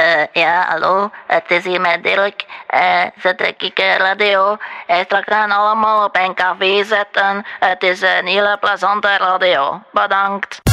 Ja, hallo, het is hier met Dirk. Zet ik radio. Straks gaan allemaal op een café zitten. Het is een hele plezante radio. Bedankt.